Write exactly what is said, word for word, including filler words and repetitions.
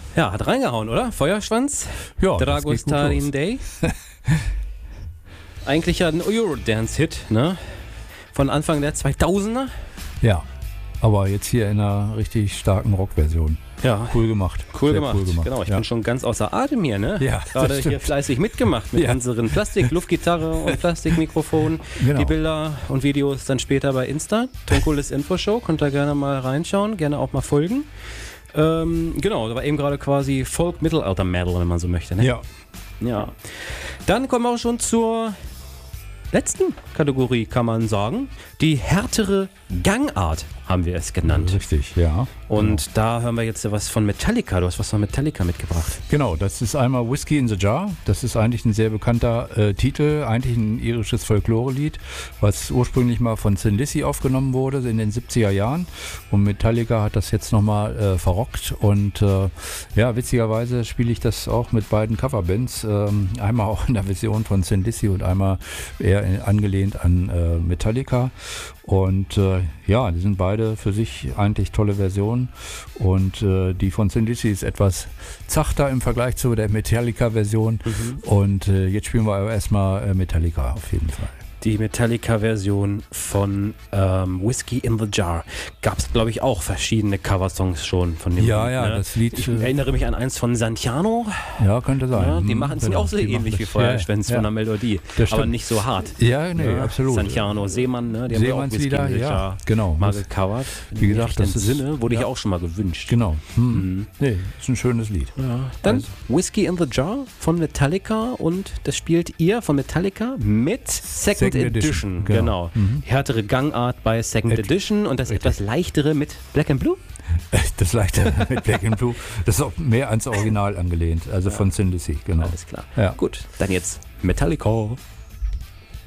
Ja, hat reingehauen, oder? Feuerschwanz? Ja, das Dragostarin Day. Eigentlich ja ein Eurodance-Hit, ne? Von Anfang der zweitausender. Ja, aber jetzt hier in einer richtig starken Rockversion. Ja. Cool gemacht. Cool Sehr gemacht. cool gemacht. Genau, ich ja. bin schon ganz außer Atem hier, ne? Ja, gerade das stimmt. hier fleißig mitgemacht mit Ja. unseren Plastik-Luftgitarre und Plastikmikrofon. Genau. Die Bilder und Videos dann später bei Insta. Tonkules Infoshow, könnt ihr gerne mal reinschauen, gerne auch mal folgen. Ähm, genau, da war eben gerade quasi Folk-Mittelalter-Metal, wenn man so möchte, ne? Ja. Ja. Dann kommen wir auch schon zur letzten Kategorie, kann man sagen. Die härtere Gangart haben wir es genannt. Richtig, ja. Und genau. da hören wir jetzt was von Metallica. Du hast was von Metallica mitgebracht. Genau, das ist einmal Whiskey in the Jar. Das ist eigentlich ein sehr bekannter äh, Titel, eigentlich ein irisches Folklore-Lied, was ursprünglich mal von Thin Lizzy aufgenommen wurde in den siebziger Jahren. Und Metallica hat das jetzt nochmal äh, verrockt. Und äh, ja, witzigerweise spiele ich das auch mit beiden Coverbands. Ähm, einmal auch in der Version von Thin Lizzy und einmal eher in, angelehnt an äh, Metallica. Und äh, ja, die sind beide für sich eigentlich tolle Versionen. Und äh, die von Thin Lizzy ist etwas zachter im Vergleich zu der Metallica-Version. Mhm. Und äh, jetzt spielen wir aber erstmal äh, Metallica auf jeden Fall. Die Metallica-Version von ähm, Whiskey in the Jar. Gab es, glaube ich, auch verschiedene Coversongs schon von dem Ja, Lied, ja, ne? das Lied. Ich erinnere mich an eins von Santiano. Ja, könnte sein. Ja, die Hm, machen es genau, auch so die ähnlich machen wie das. Feuerschwänz ja, von ja. der Melodie. Das Aber stimmt. nicht so hart. Ja, nee, Ja, absolut. Santiano, Seemann, ne? Die haben ja auch Whisky Seemannslieder, in the ja, Jar genau. mal Das- gecovert. wie gesagt, das ist- Sinne wurde ja. ich auch schon mal gewünscht. Genau. Hm. Mhm. Nee, ist ein schönes Lied. Ja. Dann Also- Whiskey in the Jar von Metallica und das spielt ihr von Metallica mit Second, Second Edition. Edition, Genau. genau. Mhm. Härtere Gangart bei Second Et- Edition und das richtig. etwas leichtere mit Black and Blue. Das leichte mit Black and Blue. Das ist auch mehr ans Original angelehnt, also von Thin Lizzy, genau. Alles klar. Ja. Gut, dann jetzt Metallica.